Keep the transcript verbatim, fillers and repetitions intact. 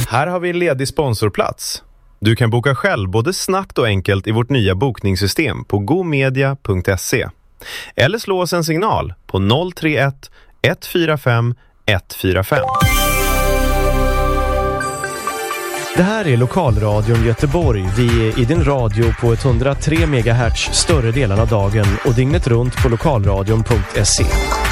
Här har vi en ledig sponsorplats. Du kan boka själv både snabbt och enkelt i vårt nya bokningssystem på gomedia punkt se. Eller slå oss en signal på noll tre ett ett fyra fem ett fyra fem. Det här är Lokalradion Göteborg. Vi är i din radio på etthundratre megahertz större delen av dagen och dygnet runt på lokalradion punkt se.